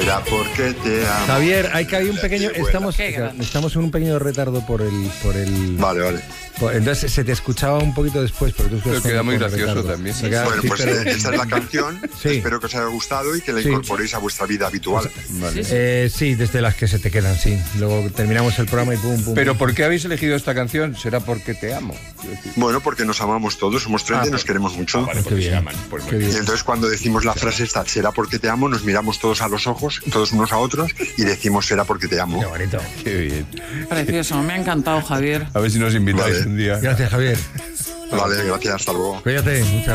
será porque te amo. Javier, hay que haber un pequeño... Estamos en un pequeño retardo por el... Vale. Entonces se te escuchaba un poquito después, pero queda muy gracioso también. Bueno, pues esta es la canción. Sí. Espero que os haya gustado y que la incorporéis a vuestra vida habitual. Vale. Sí, desde las que se te quedan, sí. Luego terminamos el programa y pum. ¿Pero por qué habéis elegido esta canción? ¿Será porque te amo? Bueno, porque nos amamos todos, somos 30 y nos queremos mucho. Vale, porque se aman. Y entonces cuando decimos la frase esta, será porque te amo, nos miramos todos a los ojos, todos unos a otros, y decimos será porque te amo. Qué bonito. Qué bien. Precioso, me ha encantado, Javier. A ver si nos invitáis un día. Gracias, Javier. Vale, gracias, hasta luego. Cuídate, muchas gracias.